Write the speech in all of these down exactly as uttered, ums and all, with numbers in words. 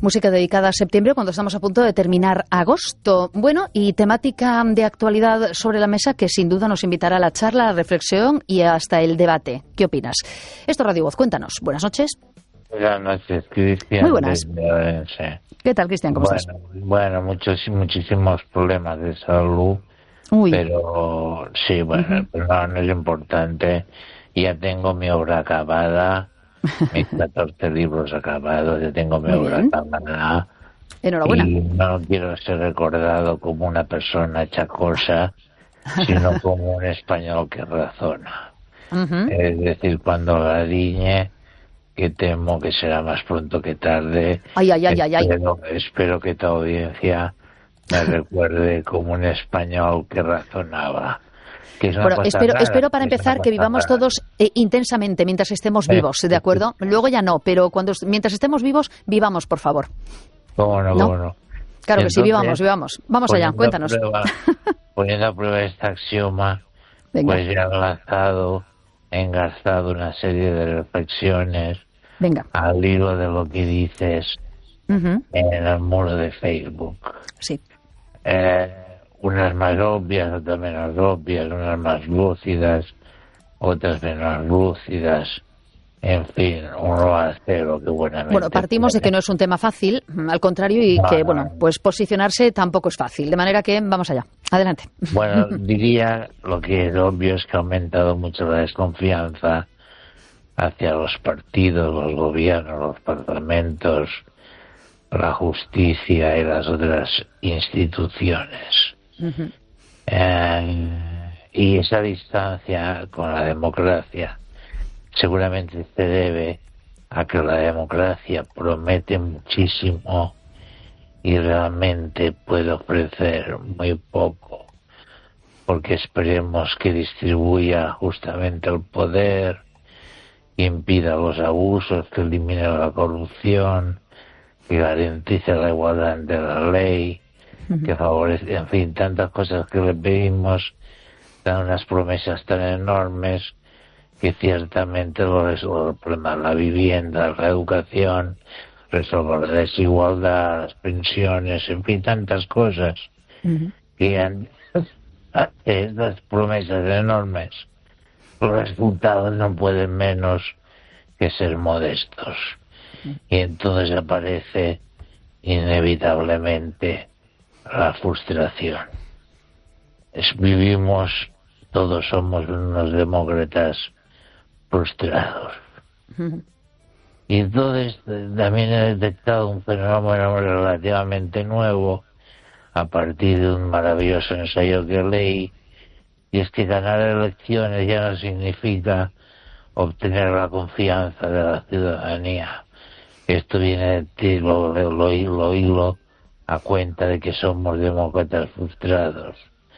Música dedicada a septiembre cuando estamos a punto de terminar agosto. Bueno, y temática de actualidad sobre la mesa que sin duda nos invitará a la charla, a la reflexión y hasta el debate. ¿Qué opinas? Esto es Radio Voz, cuéntanos. Buenas noches. Buenas noches, Cristian. Muy buenas. Desde... ¿Qué tal, Cristian? ¿Cómo bueno, estás? Bueno, muchos, muchísimos problemas de salud, Uy. pero sí, bueno, uh-huh. pero no, no es importante. Ya tengo mi obra acabada, mis catorce libros acabados, ya tengo mi Muy obra bien. acabada. Enhorabuena. Y no quiero ser recordado como una persona chacosa, sino como un español que razona. Uh-huh. Es decir, cuando la diñe, que temo que será más pronto que tarde. Ay, ay, ay, ay, ay. Espero, espero que tu audiencia me recuerde como un español que razonaba. Que es una Bueno, cosa espero, rara, espero para que es empezar una que cosa vivamos rara. todos eh, intensamente mientras estemos vivos, ¿de acuerdo? Luego ya no, pero cuando mientras estemos vivos, vivamos, por favor. ¿Cómo no? ¿No? ¿Cómo no? Claro que sí, Entonces, vivamos, vivamos. Vamos allá, poniendo a cuéntanos. prueba- poniendo a prueba este axioma, Venga, pues ya he lanzado, he engarzado una serie de reflexiones venga. al hilo de lo que dices Ujú. en el muro de Facebook. Sí. Eh, unas más obvias, otras menos obvias, unas más lúcidas, otras menos lúcidas. En fin, uno hace lo que buenamente Bueno, partimos de puede. que no es un tema fácil, al contrario, y No, que, no. bueno, pues posicionarse tampoco es fácil. De manera que vamos allá. Adelante. Bueno, diría lo que es obvio es que ha aumentado mucho la desconfianza hacia los partidos, los gobiernos, los parlamentos, la justicia y las otras instituciones. Ujú. Eh, y esa distancia con la democracia seguramente se debe a que la democracia promete muchísimo y realmente puede ofrecer muy poco, porque esperemos que distribuya justamente el poder, que impida los abusos, que elimine la corrupción, que garantice la igualdad ante la ley, que favorece, en fin, tantas cosas que le pedimos, dan unas promesas tan enormes que ciertamente lo resuelve el problema de la vivienda, la educación, resolver la desigualdad, las pensiones, en fin, tantas cosas Ujú. que han estas promesas enormes, los resultados no pueden menos que ser modestos. Y entonces aparece inevitablemente la frustración. Es- vivimos, todos somos unos demócratas frustrados. Ujú. Y entonces eh, también he detectado un fenómeno relativamente nuevo a partir de un maravilloso ensayo que leí, y es que ganar elecciones ya no significa obtener la confianza de la ciudadanía. Esto viene de ti, lo, lo, lo, lo hilo a cuenta de que somos demócratas frustrados.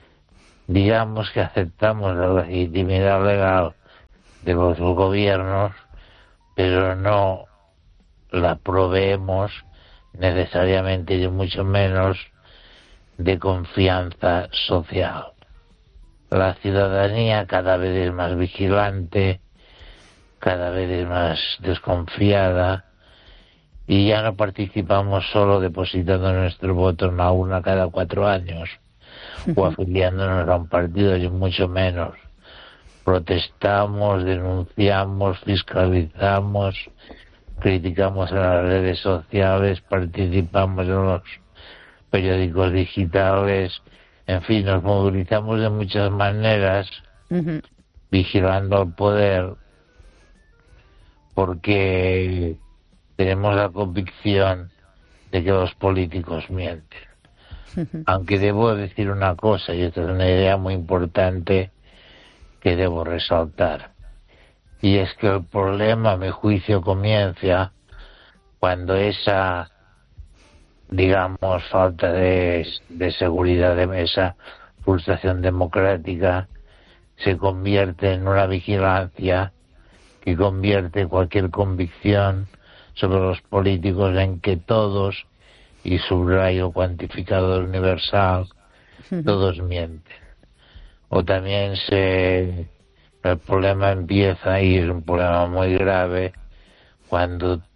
Digamos que aceptamos la legitimidad legal de los gobiernos, pero no la proveemos necesariamente y mucho menos de confianza social. La ciudadanía cada vez es más vigilante, cada vez es más desconfiada, y ya no participamos solo depositando nuestro voto en la urna cada cuatro años o afiliándonos a un partido, y mucho menos. Protestamos, denunciamos, fiscalizamos, criticamos en las redes sociales, participamos en los periódicos digitales, en fin, nos movilizamos de muchas maneras Ujú. vigilando al poder, porque tenemos la convicción de que los políticos mienten. Aunque debo decir una cosa, y esta es una idea muy importante que debo resaltar, y es que el problema, a mi juicio, comienza cuando esa, digamos, falta de, de seguridad, de esa frustración democrática, se convierte en una vigilancia que convierte cualquier convicción sobre los políticos en que todos, y subrayo cuantificador universal, todos mienten. O también se, el problema empieza, y es un problema muy grave, cuando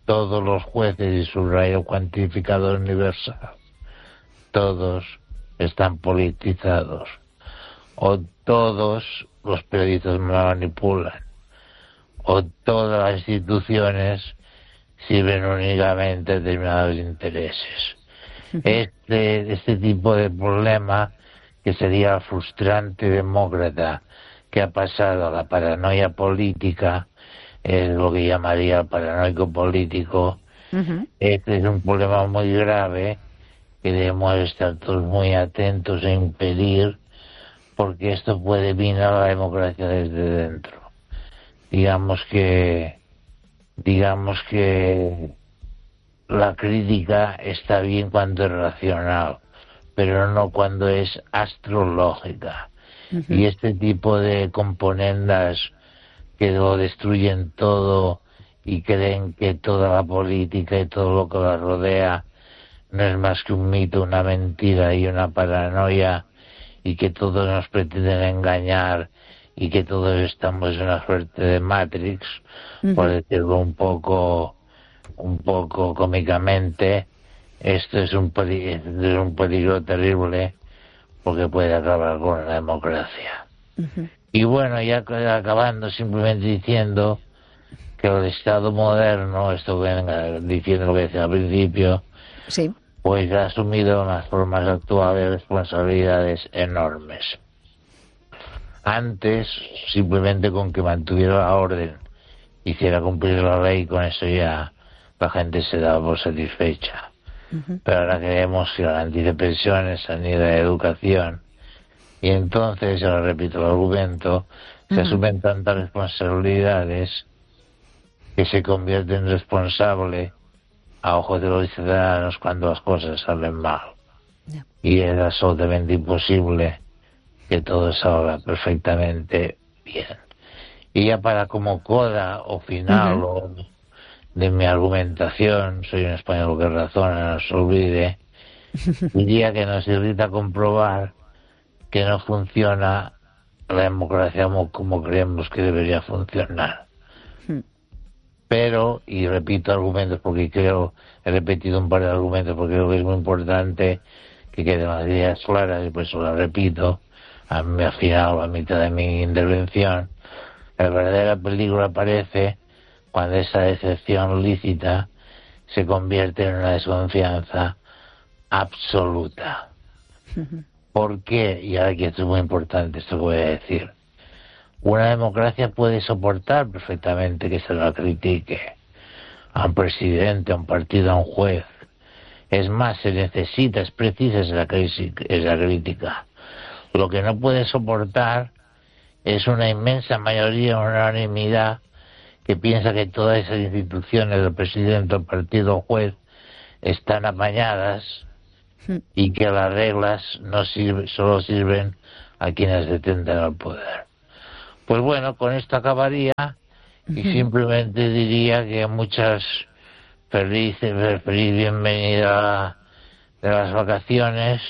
todos los jueces, y subrayo cuantificador universal, todos están politizados, o todos los periodistas manipulan, o todas las instituciones sirven únicamente a determinados intereses. Este, este tipo de problema, que sería el frustrante demócrata que ha pasado a la paranoia política, es lo que llamaría el paranoico político. Uh-huh. Este es un problema muy grave que debemos estar todos muy atentos a impedir, porque esto puede minar la democracia desde dentro. Digamos que digamos que la crítica está bien cuando es racional, pero no cuando es astrológica. Uh-huh. Y este tipo de componendas que lo destruyen todo y creen que toda la política y todo lo que la rodea no es más que un mito, una mentira y una paranoia, y que todos nos pretenden engañar y que todos estamos en una suerte de Matrix, uh-huh. por decirlo un poco un poco cómicamente. Esto es un peligro, es un peligro terrible, porque puede acabar con la democracia. Uh-huh. Y bueno, ya acabando, simplemente diciendo que el Estado moderno, esto que venga diciendo lo que decía al principio, sí. pues ha asumido en las formas actuales responsabilidades enormes. Antes, simplemente con que mantuviera la orden, hiciera cumplir la ley, con eso ya la gente se daba por satisfecha. Uh-huh. Pero ahora queremos que garantice pensiones, sanidad y educación. Y entonces, ahora repito el argumento, uh-huh. se asumen tantas responsabilidades que se convierte en responsable a ojos de los ciudadanos cuando las cosas salen mal. Yeah. Y es absolutamente imposible que todo salga perfectamente bien. Y ya para como coda o final uh-huh. o de mi argumentación, soy un español que razona, no se olvide, diría que nos irrita comprobar que no funciona la democracia como, como creemos que debería funcionar. Hmm. Pero, y repito argumentos porque creo, he repetido un par de argumentos porque creo que es muy importante que queden las ideas claras, y por eso las repito a mi, al final, a mitad de mi intervención. El verdadero peligro aparece cuando esa decepción lícita se convierte en una desconfianza absoluta. Uh-huh. ¿Por qué? Y ahora aquí esto es muy importante, esto que voy a decir. Una democracia puede soportar perfectamente que se la critique a un presidente, a un partido, a un juez. Es más, se necesita, es precisa esa crítica. Lo que no puede soportar es una inmensa mayoría, una unanimidad, que piensa que todas esas instituciones, el presidente, el partido, el juez, están apañadas y que las reglas no sirven, solo sirven a quienes detentan el poder. Pues bueno, con esto acabaría y simplemente diría que muchas felices, feliz bienvenida de las vacaciones,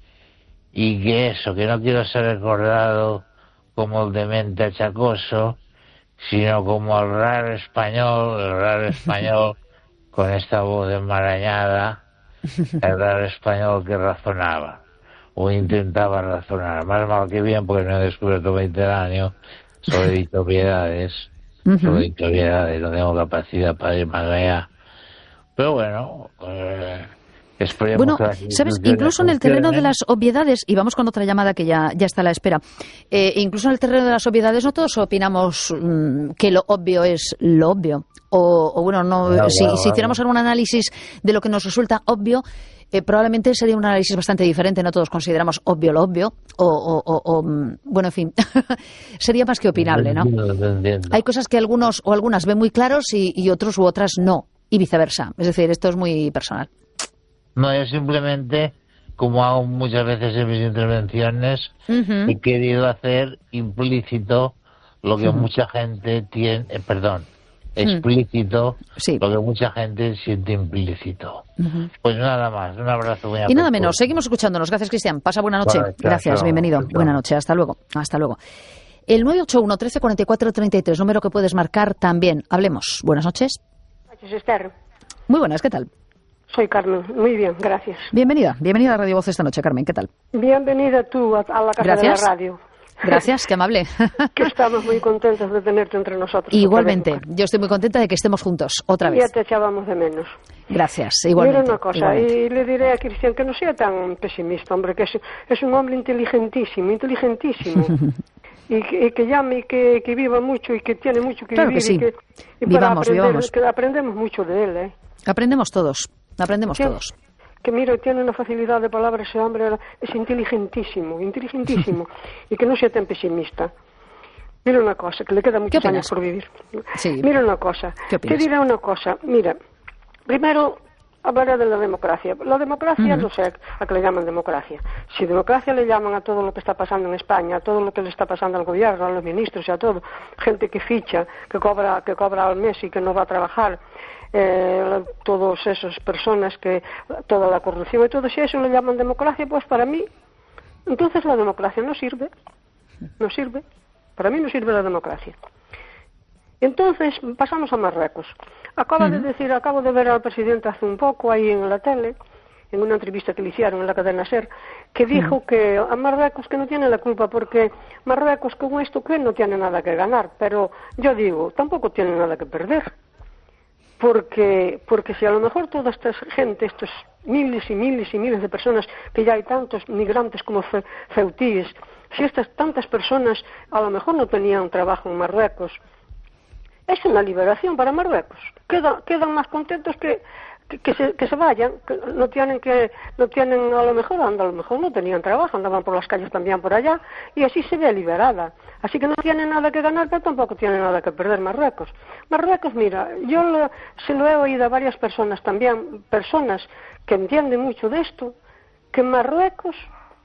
y que eso, que no quiero ser recordado como el demente achacoso, sino como el raro español, el raro español con esta voz enmarañada, el raro español que razonaba, o intentaba razonar, más mal que bien, porque no he descubierto Mediterráneo, solo he dicho obviedades, uh-huh. solo he dicho obviedades, no tengo capacidad para ir más allá. Pero bueno, eh, Bueno, sabes, incluso en el terreno de las obviedades, y vamos con otra llamada que ya, ya está a la espera, eh, incluso en el terreno de las obviedades no todos opinamos mmm, que lo obvio es lo obvio. O, o bueno, no, no si, no, si hiciéramos algún análisis de lo que nos resulta obvio, eh, probablemente sería un análisis bastante diferente. No todos consideramos obvio lo obvio, o, o, o, o bueno, en fin, sería más que opinable, ¿no? Hay cosas que algunos o algunas ven muy claros y, y otros u otras no, y viceversa. Es decir, esto es muy personal. No, yo simplemente, como hago muchas veces en mis intervenciones, uh-huh. he querido hacer implícito lo que uh-huh. mucha gente tiene, eh, perdón, explícito, uh-huh. sí. lo que mucha gente siente implícito. Uh-huh. Pues nada más, un abrazo muy Y nada menos, seguimos escuchándonos. Gracias, Cristian. Pasa buena noche. Vale, Gracias, chao, bienvenido. Chao. Buena noche, hasta luego. Hasta luego. El nueve ocho uno, trece, cuarenta y cuatro, treinta y tres, número que puedes marcar también. Hablemos. Buenas noches. Buenas noches, Esther. Muy buenas, ¿qué tal? Soy Carmen, muy bien, gracias. Bienvenida, bienvenida a Radio Voz esta noche, Carmen, ¿qué tal? Bienvenida tú a, a la casa Gracias. de la radio. Gracias, qué amable. Que estamos muy contentos de tenerte entre nosotros. Igualmente, yo estoy muy contenta de que estemos juntos, otra vez. Ya te echábamos de menos. Gracias, igualmente. Mira una cosa, igualmente. y le diré a Cristian que no sea tan pesimista, hombre, que es, es un hombre inteligentísimo, inteligentísimo. Y que, y que llame y que, que viva mucho y que tiene mucho que Claro vivir. que sí. Y, que, y Vivamos, para aprender, vivamos. que aprendemos mucho de él, ¿eh? Aprendemos todos, aprendemos Sí. todos. Que mira, tiene una facilidad de palabra ese hombre, es inteligentísimo, inteligentísimo, y que no sea tan pesimista. Mira una cosa, que le queda muchos años por vivir. Sí. Mira una cosa, ¿Qué opinas? te diré una cosa, mira, primero hablaré de la democracia. La democracia, Uh-huh. no sé a qué le llaman democracia. Si democracia le llaman a todo lo que está pasando en España, a todo lo que le está pasando al gobierno, a los ministros y a todo, gente que ficha, que cobra, que cobra al mes y que no va a trabajar, eh, todas esas personas que, toda la corrupción y todo, si a eso le llaman democracia, pues para mí, entonces la democracia no sirve, no sirve, para mí no sirve la democracia. Entonces pasamos a Marruecos. Acaba uh-huh. de decir, acabo de ver al presidente hace un poco ahí en la tele, en una entrevista que le hicieron en la cadena SER, que dijo uh-huh. que a Marruecos que no tiene la culpa porque Marruecos con esto que no tiene nada que ganar, pero yo digo, tampoco tiene nada que perder. Porque, porque si a lo mejor toda esta gente, estos miles y miles y miles de personas, que ya hay tantos migrantes como fe, ceutíes, si estas tantas personas a lo mejor no tenían trabajo en Marruecos, es una liberación para Marruecos. Quedan, quedan más contentos que, que, que, se, que se vayan, que no tienen que, no tienen a lo mejor, a lo mejor no tenían trabajo, andaban por las calles también por allá, y así se ve liberada. Así que no tiene nada que ganar, pero tampoco tiene nada que perder Marruecos. Marruecos, mira, yo lo, se lo he oído a varias personas también, personas que entienden mucho de esto, que Marruecos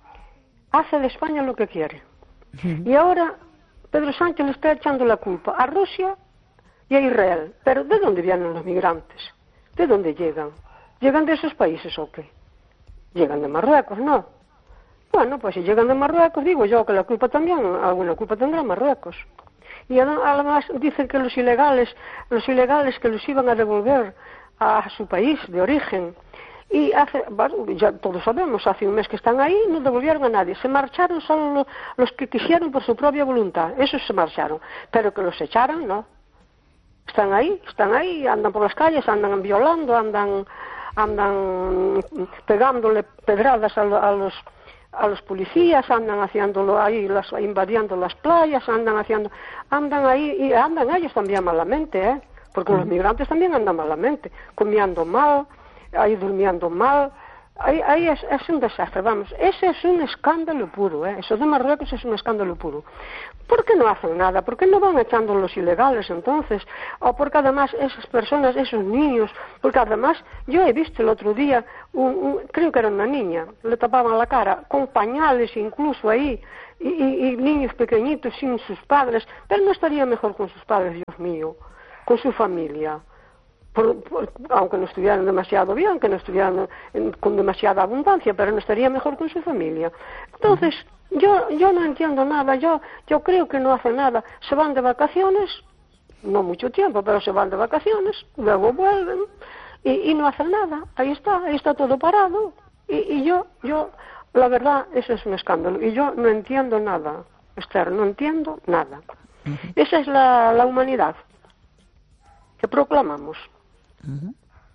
hace de España lo que quiere. Uh-huh. Y ahora Pedro Sánchez le está echando la culpa a Rusia y a Israel. Pero ¿de dónde vienen los migrantes? ¿De dónde llegan? ¿Llegan de esos países o qué? Llegan de Marruecos, ¿no? Bueno, pues si llegan de Marruecos, digo yo que la culpa también, alguna culpa tendrá Marruecos. Y además dicen que los ilegales, los ilegales que los iban a devolver a su país de origen, y hace, bueno, ya todos sabemos, hace un mes que están ahí, no devolvieron a nadie, se marcharon solo los que quisieron por su propia voluntad, esos se marcharon, pero que los echaran, no. Están ahí, están ahí, andan por las calles, andan violando, andan, andan pegándole pedradas a, a los a los policías, andan haciéndolo ahí, las, invadiendo las playas, andan haciendo, andan ahí y andan ellos también malamente, ¿eh? Porque los migrantes también andan malamente, comiendo mal, ahí durmiendo mal, ahí, ahí es, es un desastre, vamos, ese es un escándalo puro, ¿eh? Eso de Marruecos es un escándalo puro. ¿Por qué no hacen nada? ¿Por qué no van echando los ilegales entonces? O porque además esas personas, esos niños, porque además yo he visto el otro día, un, un, creo que era una niña, le tapaban la cara, con pañales incluso ahí, y, y, y niños pequeñitos sin sus padres, pero no estaría mejor con sus padres, Dios mío, con su familia. Por, por, aunque no estuvieran demasiado bien, que no estuvieran en, con demasiada abundancia, pero no estaría mejor con su familia. Entonces, yo yo no entiendo nada, yo yo creo que no hacen nada. Se van de vacaciones, no mucho tiempo, pero se van de vacaciones, luego vuelven y, y no hacen nada. Ahí está, ahí está todo parado. Y, y yo, yo, la verdad, eso es un escándalo. Y yo no entiendo nada, Esther, no entiendo nada. Uh-huh. Esa es la, la humanidad que proclamamos. Uh-huh.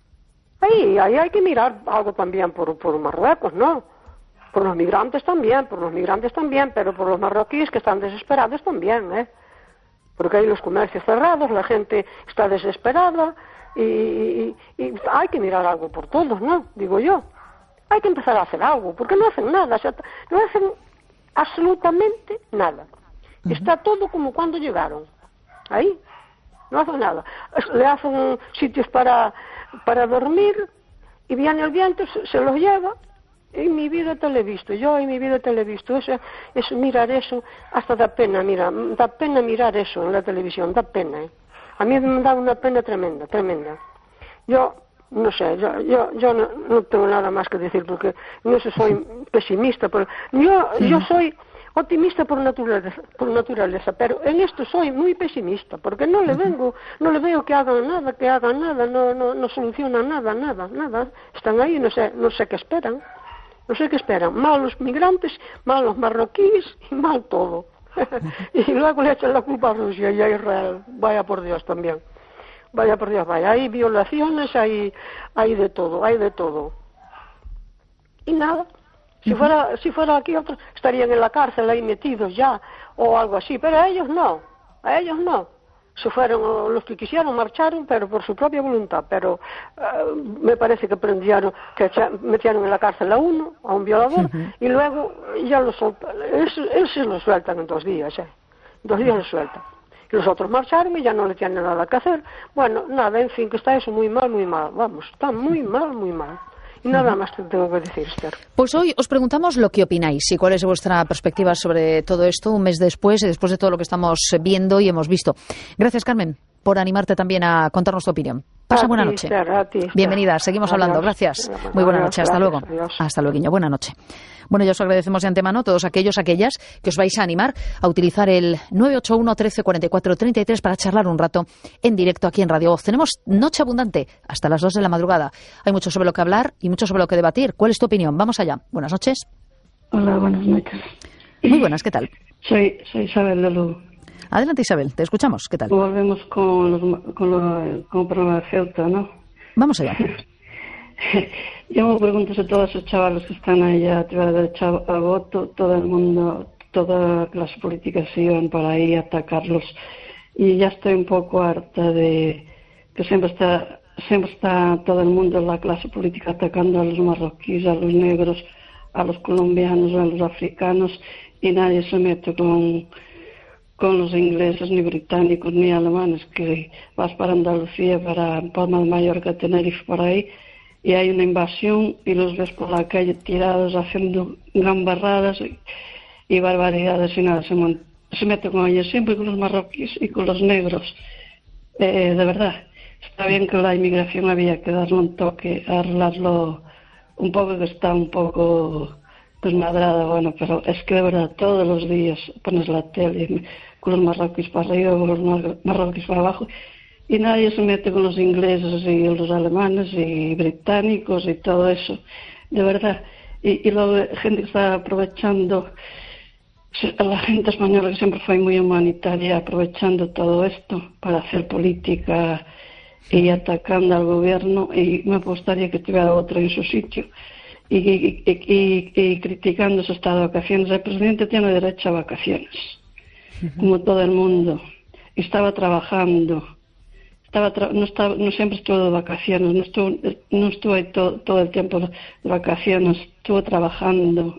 Ahí, ahí hay que mirar algo también por, por Marruecos, ¿no? Por los migrantes también, por los migrantes también, pero por los marroquíes que están desesperados también, ¿eh? Porque hay los comercios cerrados, la gente está desesperada y, y, y hay que mirar algo por todos, ¿no? Digo yo. Hay que empezar a hacer algo, porque no hacen nada, o sea, no hacen absolutamente nada. Uh-huh. Está todo como cuando llegaron. Ahí. No hacen nada. Le hacen sitios para, para dormir y viene el viento, se, se los lleva. En mi vida te lo he visto, yo en mi vida te lo he visto. Eso, eso, mirar eso, hasta da pena, mira, da pena mirar eso en la televisión, da pena. ¿eh? A mí me da una pena tremenda, tremenda. Yo, no sé, yo, yo, yo no, no tengo nada más que decir porque no sé, soy pesimista. Pero yo, sí. yo soy optimista por naturaleza, por naturaleza, pero en esto soy muy pesimista, porque no le vengo, no le veo que hagan nada, que hagan nada, no, no, no solucionan nada, nada, nada. Están ahí, no sé, no sé qué esperan, no sé qué esperan. Mal los migrantes, mal los marroquíes y mal todo. Y luego le echan la culpa a Rusia y a Israel. Vaya por Dios también. Vaya por Dios, vaya. Hay violaciones, hay, hay de todo, hay de todo. Y nada. Si fuera, si fuera aquí otros estarían en la cárcel ahí metidos ya o algo así, pero a ellos no, a ellos no. Se fueron, los que quisieron marcharon, pero por su propia voluntad. Pero uh, me parece que prendieron, que metieron en la cárcel a uno, a un violador, uh-huh. y luego ya lo soltan. Ese lo sueltan en dos días, ¿eh? En dos días lo sueltan. Y los otros marcharon y ya no le tienen nada que hacer. Bueno, nada, en fin, que está eso muy mal, muy mal. Vamos, está muy mal, muy mal. Y nada más te tengo que decir, Esther. Pues hoy os preguntamos lo que opináis y cuál es vuestra perspectiva sobre todo esto un mes después y después de todo lo que estamos viendo y hemos visto. Gracias, Carmen, por animarte también a contarnos tu opinión. Pasa a buena ti, noche. Esther, a ti, Esther. Bienvenida, seguimos Adiós. hablando. Gracias. Adiós. Muy buena noche. Hasta Gracias. luego. Adiós. Hasta luego. Buena noche. Bueno, ya os agradecemos de antemano a todos aquellos, aquellas que os vais a animar a utilizar el nueve ocho uno, trece, cuarenta y cuatro, treinta y tres para charlar un rato en directo aquí en Radio Voz. Tenemos noche abundante hasta las dos de la madrugada. Hay mucho sobre lo que hablar y mucho sobre lo que debatir. ¿Cuál es tu opinión? Vamos allá. Buenas noches. Hola, buenas noches. Muy buenas, ¿qué tal? Soy, soy Isabel de Lugo. Adelante, Isabel, te escuchamos. ¿Qué tal? Volvemos con, los, con, lo, con el programa de Ceuta, ¿no? Vamos allá. Yo me pregunto si todos esos chavales que están ahí a tirar derecha a voto, todo el mundo, toda las políticas se iban para ahí a atacarlos. Y ya estoy un poco harta de que siempre está, siempre está todo el mundo, la clase política, atacando a los marroquíes, a los negros, a los colombianos, a los africanos, y nadie se mete con, con los ingleses, ni británicos, ni alemanes, que vas para Andalucía, para Palma de Mallorca, Tenerife, por ahí, y hay una invasión y los ves por la calle tirados haciendo gambarradas y, y barbaridades y nada, se, mon- se mete con ellos siempre, con los marroquíes y con los negros. Eh, de verdad, está bien que la inmigración había que darle un toque, arreglarlo un poco, que está un poco desmadrada, bueno, pero es que de verdad todos los días pones la tele con los marroquíes para arriba, con los mar- marroquíes para abajo, y nadie se mete con los ingleses y los alemanes y británicos y todo eso, de verdad. Y, y luego gente que está aprovechando, la gente española que siempre fue muy humanitaria, aprovechando todo esto para hacer política y atacando al gobierno, y me gustaría que tuviera otro en su sitio y, y, y, y, y criticando su estado de vacaciones. El presidente tiene derecho a vacaciones, uh-huh. como todo el mundo, y estaba trabajando. Estaba tra- no, estaba, no siempre estuvo de vacaciones, no estuvo, no estuvo ahí to- todo el tiempo de vacaciones, estuvo trabajando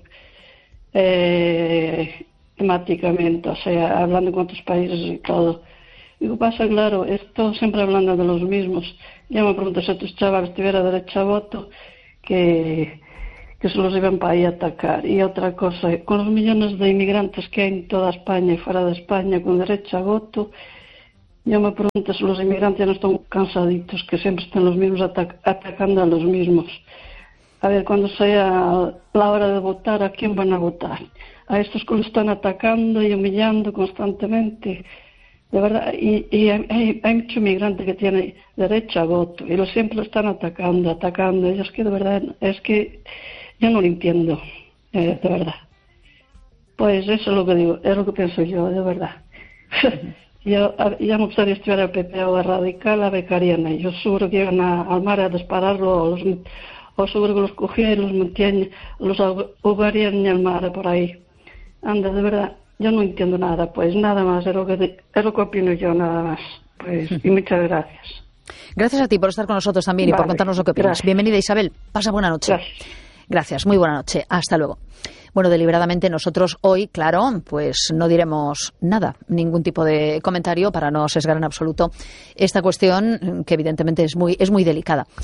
eh, temáticamente, o sea, hablando con otros países y todo. Y lo pasa, claro, esto siempre hablando de los mismos. Ya me pregunto si estos chavales tuvieran derecho a voto, que, que se los iban para ahí a atacar. Y otra cosa, con los millones de inmigrantes que hay en toda España y fuera de España con derecho a voto, yo me pregunto si los inmigrantes no están cansaditos, que siempre están los mismos atac- atacando a los mismos. A ver, cuando sea la hora de votar, ¿a quién van a votar? A estos que lo están atacando y humillando constantemente. De verdad, y, y hay, hay mucho inmigrante que tiene derecho a voto y lo siempre lo están atacando, atacando. Y es que de verdad, es que yo no lo entiendo, eh, de verdad. Pues eso es lo que digo, es lo que pienso yo, de verdad. Yo, ya me gustaría estudiar el P P o a Radical, a becarían ellos. Seguro que iban a, al mar a dispararlo, o, los, o seguro que los cogían y los metían, los ahogarían en el mar por ahí. Anda, de verdad, yo no entiendo nada, pues nada más, es lo que, es lo que opino yo, nada más. Pues, y muchas gracias. Gracias a ti por estar con nosotros también vale, y por contarnos lo que opinas. Gracias. Bienvenida, Isabel. Pasa buena noche. Gracias. Gracias, muy buena noche. Hasta luego. Bueno, deliberadamente nosotros hoy, claro, pues no diremos nada, ningún tipo de comentario para no sesgar en absoluto esta cuestión que evidentemente es muy, es muy delicada.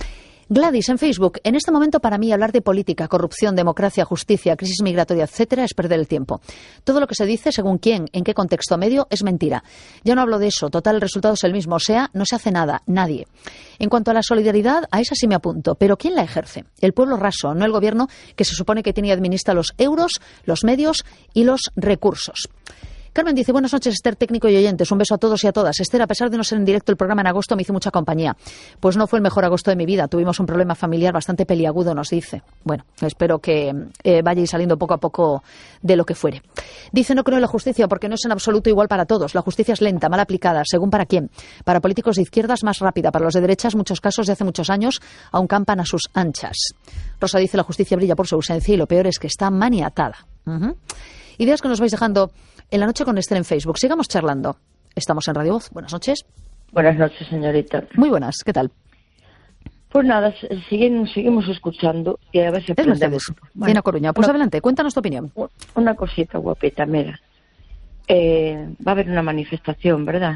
Gladys, en Facebook, en este momento para mí hablar de política, corrupción, democracia, justicia, crisis migratoria, etcétera, es perder el tiempo. Todo lo que se dice, según quién, en qué contexto medio, es mentira. Ya no hablo de eso, total, el resultado es el mismo, o sea, no se hace nada, nadie. En cuanto a la solidaridad, a esa sí me apunto, pero ¿quién la ejerce? El pueblo raso, no el gobierno que se supone que tiene y administra los euros, los medios y los recursos. Carmen dice, buenas noches, Esther, técnico y oyentes. Un beso a todos y a todas. Esther, a pesar de no ser en directo el programa en agosto, me hizo mucha compañía. Pues no fue el mejor agosto de mi vida. Tuvimos un problema familiar bastante peliagudo, nos dice. Bueno, espero que eh, vayáis saliendo poco a poco de lo que fuere. Dice, no creo en la justicia porque no es en absoluto igual para todos. La justicia es lenta, mal aplicada, según para quién. Para políticos de izquierdas, más rápida. Para los de derechas, muchos casos de hace muchos años, aún campan a sus anchas. Rosa dice, la justicia brilla por su ausencia y lo peor es que está maniatada. Uh-huh. Ideas que nos vais dejando en la noche con Esther en Facebook. Sigamos charlando. Estamos en Radio Voz. Buenas noches. Buenas noches, señorita. Muy buenas. ¿Qué tal? Pues nada, siguen, seguimos escuchando y a ver si aprendemos. Bueno, Viene a Coruña. Pues una, adelante, cuéntanos tu opinión. Una cosita guapita, mira. Eh, va a haber una manifestación, ¿verdad?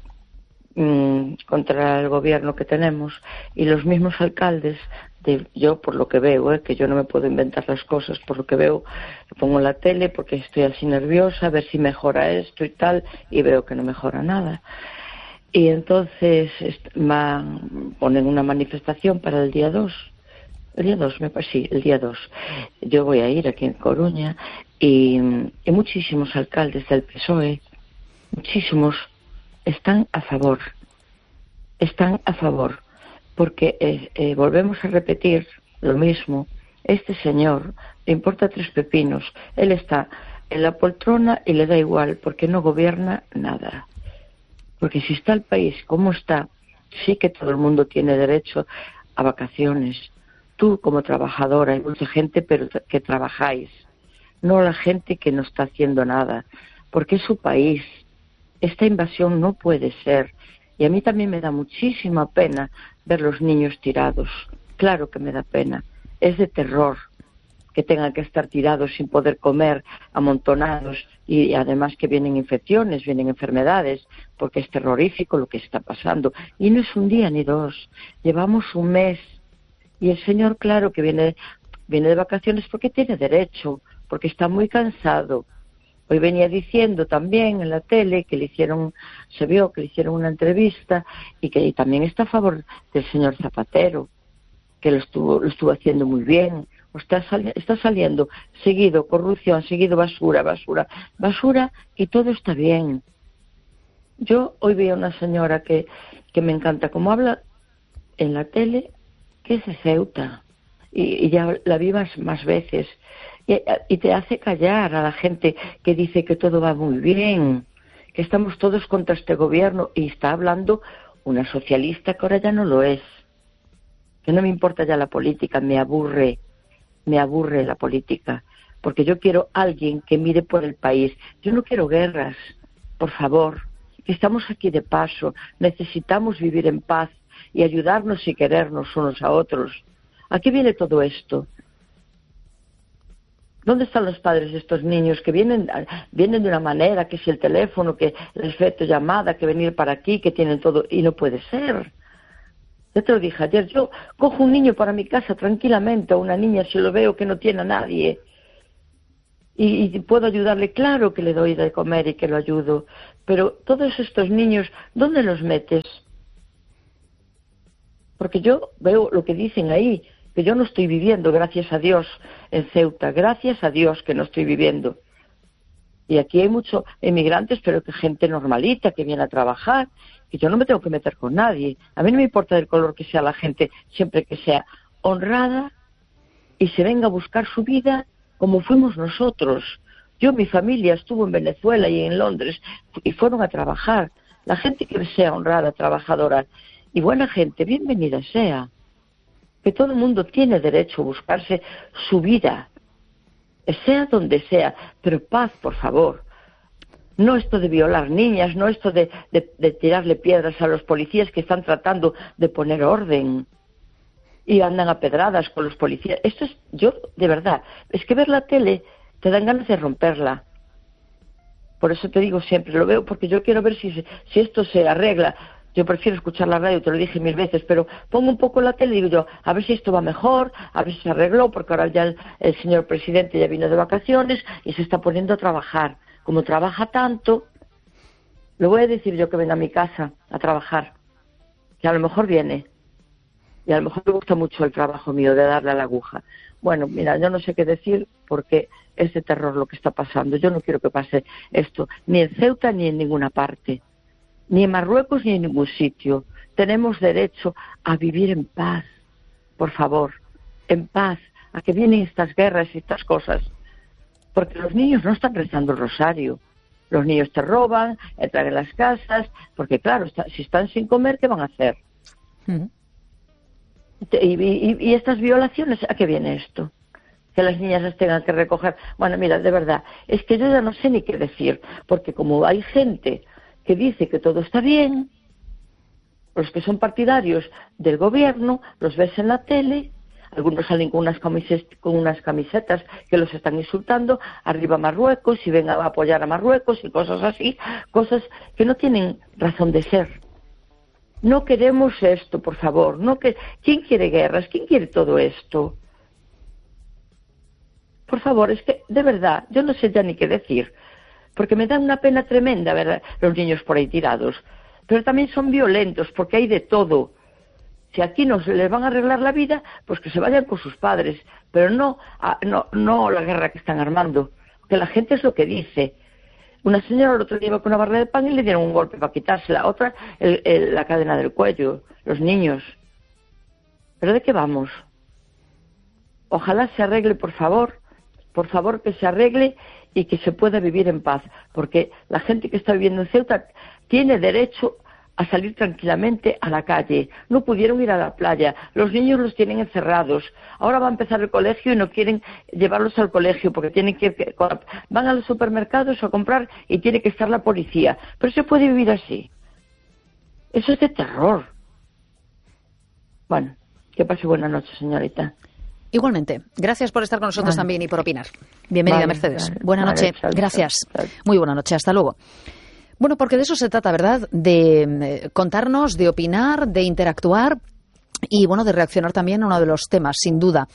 Mm, contra el gobierno que tenemos y los mismos alcaldes. De, yo por lo que veo, ¿eh? que yo no me puedo inventar las cosas, por lo que veo, pongo la tele porque estoy así nerviosa, a ver si mejora esto y tal, y veo que no mejora nada. Y entonces van, ponen una manifestación para el día dos, el día dos, me parece, sí, el día dos. Yo voy a ir aquí en Coruña y, y muchísimos alcaldes del P S O E, muchísimos, están a favor, están a favor. Porque eh, eh, volvemos a repetir lo mismo. Este señor le importa tres pepinos. Él está en la poltrona y le da igual porque no gobierna nada. Porque si está el país como está, sí que todo el mundo tiene derecho a vacaciones. Tú como trabajadora, hay mucha gente pero que trabajáis. No la gente que no está haciendo nada. Porque es su país. Esta invasión no puede ser. Y a mí también me da muchísima pena ver los niños tirados. Claro que me da pena. Es de terror que tengan que estar tirados sin poder comer, amontonados, y además que vienen infecciones, vienen enfermedades, porque es terrorífico lo que está pasando. Y no es un día ni dos. Llevamos un mes. Y el señor, claro que viene, viene de vacaciones porque tiene derecho, porque está muy cansado. Hoy venía diciendo también en la tele que le hicieron, se vio que le hicieron una entrevista y que también está a favor del señor Zapatero, que lo estuvo, lo estuvo haciendo muy bien. O está, sali- está saliendo seguido corrupción, seguido basura, basura, basura y todo está bien. Yo hoy vi a una señora que, que me encanta como habla en la tele, que es de Ceuta, y, y ya la vi más, más veces. Y, y te hace callar a la gente que dice que todo va muy bien, que estamos todos contra este gobierno, y está hablando una socialista que ahora ya no lo es, que no me importa ya la política, me aburre, me aburre la política, porque yo quiero alguien que mire por el país. Yo no quiero guerras, por favor, que estamos aquí de paso, necesitamos vivir en paz y ayudarnos y querernos unos a otros. ¿A qué viene todo esto? ¿Dónde están los padres de estos niños que vienen, vienen de una manera, que si el teléfono, que el efecto llamada, que venir para aquí, que tienen todo, y no puede ser? Yo te lo dije ayer, yo cojo un niño para mi casa tranquilamente, o una niña si lo veo que no tiene a nadie, y, y puedo ayudarle, claro que le doy de comer y que lo ayudo, pero todos estos niños, ¿dónde los metes? Porque yo veo lo que dicen ahí, que yo no estoy viviendo, gracias a Dios, en Ceuta, gracias a Dios que no estoy viviendo. Y aquí hay muchos emigrantes, pero que gente normalita, que viene a trabajar, y yo no me tengo que meter con nadie. A mí no me importa del color que sea la gente, siempre que sea honrada y se venga a buscar su vida como fuimos nosotros. Yo, mi familia estuvo en Venezuela y en Londres, y fueron a trabajar. La gente que sea honrada, trabajadora y buena gente, bienvenida sea. Que todo el mundo tiene derecho a buscarse su vida, sea donde sea, pero paz, por favor. No esto de violar niñas, no esto de, de, de tirarle piedras a los policías que están tratando de poner orden y andan a pedradas con los policías. Esto es, yo, de verdad, es que ver la tele te dan ganas de romperla. Por eso te digo siempre, lo veo porque yo quiero ver si, si esto se arregla. Yo prefiero escuchar la radio, te lo dije mil veces, pero pongo un poco la tele y digo yo, a ver si esto va mejor, a ver si se arregló, porque ahora ya el, el señor presidente ya vino de vacaciones y se está poniendo a trabajar. Como trabaja tanto, le voy a decir yo que venga a mi casa a trabajar, que a lo mejor viene, y a lo mejor le gusta mucho el trabajo mío de darle a la aguja. Bueno, mira, yo no sé qué decir porque es de terror lo que está pasando. Yo no quiero que pase esto, ni en Ceuta ni en ninguna parte. Ni en Marruecos ni en ningún sitio. Tenemos derecho a vivir en paz, por favor, en paz, a que vienen estas guerras y estas cosas. Porque los niños no están rezando el rosario. Los niños te roban, entran en las casas, porque claro, está, si están sin comer, ¿qué van a hacer? Mm. Y, y, y estas violaciones, ¿a qué viene esto? Que las niñas las tengan que recoger. Bueno, mira, de verdad, es que yo ya no sé ni qué decir, porque como hay gente que dice que todo está bien, los que son partidarios del gobierno, los ves en la tele, algunos salen con unas camisetas, con unas camisetas que los están insultando, arriba Marruecos, y ven a apoyar a Marruecos y cosas así, cosas que no tienen razón de ser. No queremos esto, por favor. No que... ¿Quién quiere guerras? ¿Quién quiere todo esto? Por favor, es que, de verdad, yo no sé ya ni qué decir. Porque me da una pena tremenda ver los niños por ahí tirados. Pero también son violentos, porque hay de todo. Si aquí no se les van a arreglar la vida, pues que se vayan con sus padres. Pero no, no, no la guerra que están armando. Que la gente es lo que dice. Una señora el otro día iba con una barra de pan y le dieron un golpe para quitársela. Otra, el, el, la cadena del cuello. Los niños. ¿Pero de qué vamos? Ojalá se arregle, por favor. Por favor, que se arregle y que se pueda vivir en paz, porque la gente que está viviendo en Ceuta tiene derecho a salir tranquilamente a la calle. No pudieron ir a la playa, los niños los tienen encerrados. Ahora va a empezar el colegio y no quieren llevarlos al colegio porque tienen que van a los supermercados a comprar y tiene que estar la policía. Pero se puede vivir así. Eso es de terror. Bueno, que pase buena noche, señorita. Igualmente. Gracias por estar con nosotros vale. también y por opinar. Bienvenida, vale, Mercedes. Vale, buena noche. Vale, Gracias. Vale. Muy buena noche. Hasta luego. Bueno, porque de eso se trata, ¿verdad? De eh, contarnos, de opinar, de interactuar y, bueno, de reaccionar también a uno de los temas, sin duda,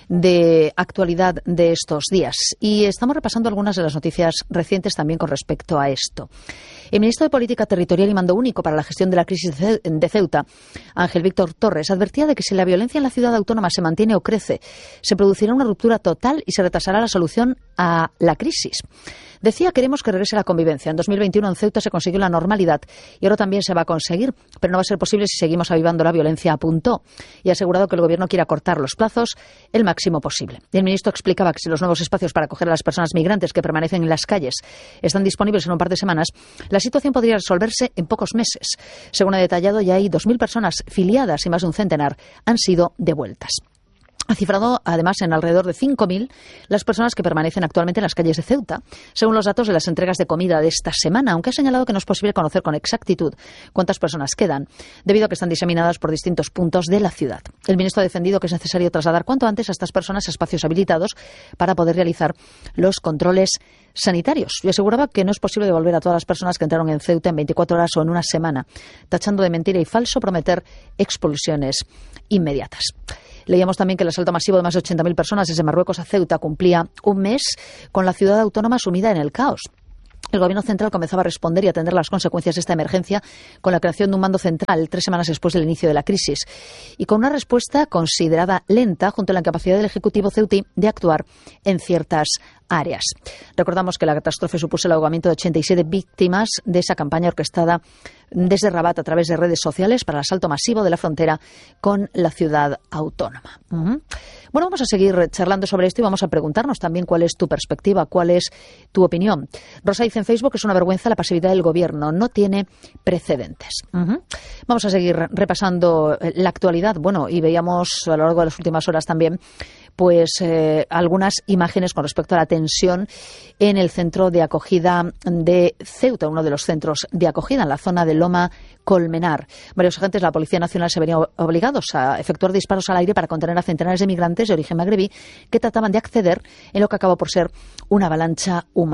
de actualidad de estos días. Y estamos repasando algunas de las noticias recientes también con respecto a esto. El ministro de Política Territorial y Mando Único para la Gestión de la Crisis de Ceuta, Ángel Víctor Torres, advertía de que si la violencia en la ciudad autónoma se mantiene o crece, se producirá una ruptura total y se retrasará la solución a la crisis. Decía, queremos que regrese la convivencia. En dos mil veintiuno en Ceuta se consiguió la normalidad y ahora también se va a conseguir, pero no va a ser posible si seguimos avivando la violencia, apuntó. Y ha asegurado que el Gobierno quiere acortar los plazos el máximo posible. Y el ministro explicaba que si los nuevos espacios para acoger a las personas migrantes que permanecen en las calles están disponibles en un par de semanas, la situación podría resolverse en pocos meses. Según ha detallado, ya hay dos mil personas filiadas y más de un centenar han sido devueltas. Ha cifrado, además, en alrededor de cinco mil las personas que permanecen actualmente en las calles de Ceuta, según los datos de las entregas de comida de esta semana, aunque ha señalado que no es posible conocer con exactitud cuántas personas quedan, debido a que están diseminadas por distintos puntos de la ciudad. El ministro ha defendido que es necesario trasladar cuanto antes a estas personas a espacios habilitados para poder realizar los controles sanitarios. Y aseguraba que no es posible devolver a todas las personas que entraron en Ceuta en veinticuatro horas o en una semana, tachando de mentira y falso prometer expulsiones inmediatas. Leíamos también que el asalto masivo de más de ochenta mil personas desde Marruecos a Ceuta cumplía un mes con la ciudad autónoma sumida en el caos. El Gobierno central comenzaba a responder y atender las consecuencias de esta emergencia con la creación de un mando central tres semanas después del inicio de la crisis y con una respuesta considerada lenta junto a la incapacidad del Ejecutivo ceutí de actuar en ciertas áreas. Recordamos que la catástrofe supuso el ahogamiento de ochenta y siete víctimas de esa campaña orquestada desde Rabat a través de redes sociales para el asalto masivo de la frontera con la ciudad autónoma. Uh-huh. Bueno, vamos a seguir charlando sobre esto y vamos a preguntarnos también cuál es tu perspectiva, cuál es tu opinión. Rosa dice en Facebook que es una vergüenza la pasividad del Gobierno, no tiene precedentes. Uh-huh. Vamos a seguir repasando la actualidad. Bueno, y veíamos a lo largo de las últimas horas también pues eh, algunas imágenes con respecto a la tensión en el centro de acogida de Ceuta, uno de los centros de acogida en la zona de Loma Colmenar. Varios agentes de la Policía Nacional se verían obligados a efectuar disparos al aire para contener a centenares de migrantes de origen magrebí que trataban de acceder en lo que acabó por ser una avalancha humana.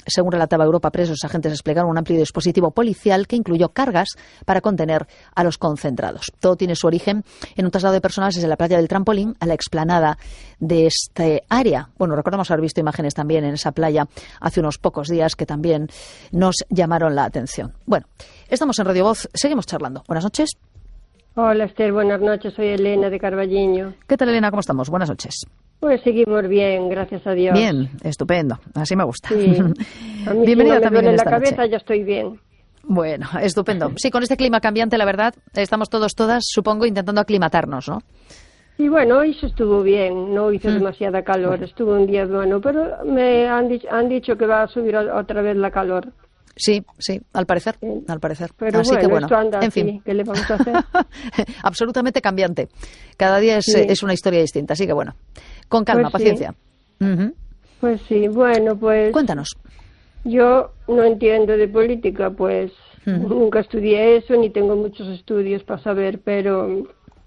Según relataba Europa Press, los agentes desplegaron un amplio dispositivo policial que incluyó cargas para contener a los concentrados. Todo tiene su origen en un traslado de personas desde la playa del Trampolín a la explanada de este área. Bueno, recordamos haber visto imágenes también en esa playa hace unos pocos días que también nos llamaron la atención. Bueno, estamos en Radio Voz, seguimos charlando. Buenas noches. Hola, Esther, buenas noches. Soy Elena de Carballiño. ¿Qué tal, Elena? ¿Cómo estamos? Buenas noches. Pues seguimos bien, gracias a Dios. Bien, estupendo. Así me gusta. Sí. A mí Bienvenida si no me también duele en la esta cabeza, noche. ya estoy bien. Bueno, estupendo. Sí, con este clima cambiante, la verdad, estamos todos, todas, supongo, intentando aclimatarnos, ¿no? Y bueno, hoy se estuvo bien, no hizo mm. demasiada calor, bueno. Estuvo un día bueno, pero me han, di- han dicho que va a subir otra vez la calor. Sí, sí, al parecer, sí. al parecer. Pero así bueno, que bueno, esto anda en así, fin. ¿qué le vamos a hacer? Absolutamente cambiante. Cada día es, sí. es una historia distinta, así que bueno, con calma, pues paciencia. Sí. Uh-huh. Pues sí, bueno, pues... Cuéntanos. Yo no entiendo de política, pues uh-huh. nunca estudié eso, ni tengo muchos estudios para saber, pero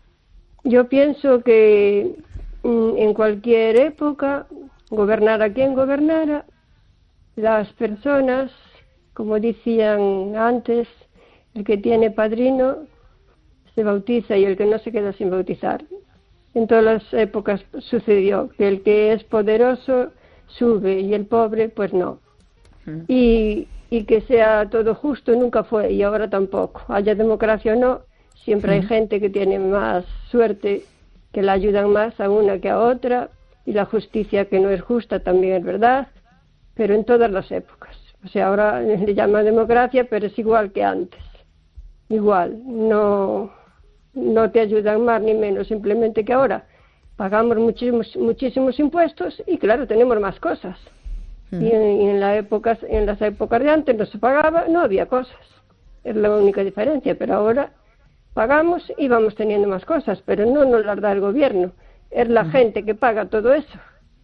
yo pienso que en cualquier época, gobernara quien gobernara, las personas, como decían antes, el que tiene padrino se bautiza y el que no se queda sin bautizar. En todas las épocas sucedió que el que es poderoso sube y el pobre pues no. Mm. Y, y que sea todo justo nunca fue y ahora tampoco. Haya democracia o no, siempre mm. hay gente que tiene más suerte, que la ayudan más a una que a otra, y la justicia que no es justa también es verdad, pero en todas las épocas. O sea, ahora le llaman democracia, pero es igual que antes. Igual, no, no te ayudan más ni menos, simplemente que ahora pagamos muchísimos, muchísimos impuestos y claro, tenemos más cosas. Mm. Y, en, y en, la épocas, en las épocas de antes no se pagaba, no había cosas. Es la única diferencia, pero ahora pagamos y vamos teniendo más cosas, pero no nos las da el gobierno. Es la mm. gente que paga todo eso.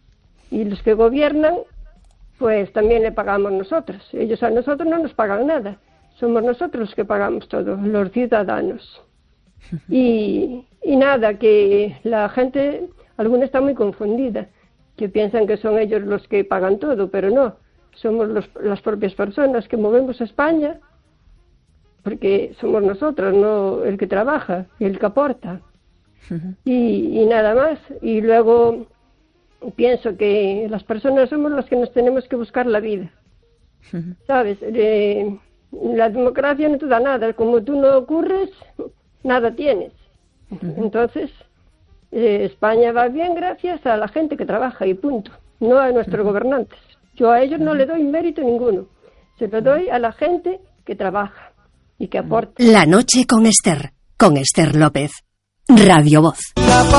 Y los que gobiernan, pues también le pagamos nosotros. Ellos a nosotros no nos pagan nada. Somos nosotros los que pagamos todo, los ciudadanos. Y, y nada, que la gente, alguna está muy confundida, que piensan que son ellos los que pagan todo, pero no. Somos los, las propias personas que movemos a España, porque somos nosotros, no el que trabaja, el que aporta. Y, y nada más. Y luego pienso que las personas somos las que nos tenemos que buscar la vida. Uh-huh. ¿Sabes? Eh, la democracia no te da nada. Como tú no ocurres, nada tienes. Uh-huh. Entonces, eh, España va bien gracias a la gente que trabaja y punto. No a nuestros uh-huh. gobernantes. Yo a ellos uh-huh. no le doy mérito ninguno. Se lo doy a la gente que trabaja y que aporta. La noche con Esther, con Esther López. Radio Voz.